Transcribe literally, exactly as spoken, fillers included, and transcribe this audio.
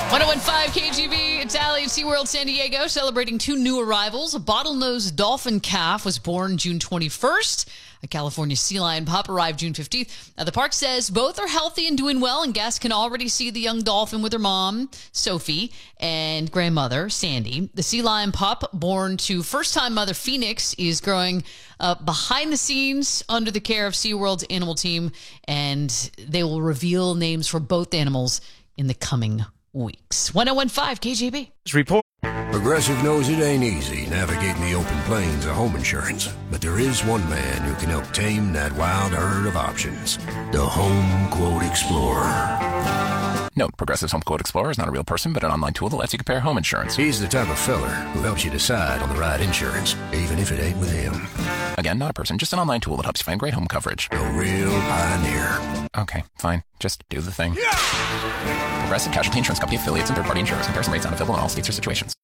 one oh one point five K G B, it's Allie at SeaWorld San Diego, celebrating two new arrivals. A bottlenose dolphin calf was born June twenty-first. A California sea lion pup arrived June fifteenth. Now, the park says both are healthy and doing well, and guests can already see the young dolphin with her mom, Sophie, and grandmother, Sandy. The sea lion pup, born to first-time mother Phoenix, is growing up behind the scenes under the care of SeaWorld's animal team, and they will reveal names for both animals in the coming weeks. one oh one point five K G B. Report. Progressive knows it ain't easy navigating the open plains of home insurance, but there is one man who can help tame that wild herd of options. The Home Quote Explorer. Note, Progressive's Home Quote Explorer is not a real person, but an online tool that lets you compare home insurance. He's the type of feller who helps you decide on the right insurance, even if it ain't with him. Again, not a person, just an online tool that helps you find great home coverage. A real pioneer. Okay, fine. Just do the thing. Yeah! Progressive Casualty Insurance Company affiliates and third-party insurers. Comparison rates not available in all states or situations.